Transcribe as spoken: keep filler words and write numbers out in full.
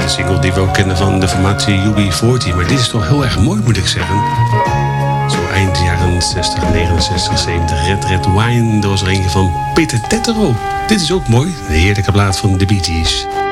single die we ook kennen van de formatie U B veertig. Maar dit is toch heel erg mooi, moet ik zeggen. Zo eind jaren zestig, negenenzestig, zeventig. Red Red Wine, dat was er een van Peter Tetero. Dit is ook mooi, de heerlijke plaat van de Bee Gees.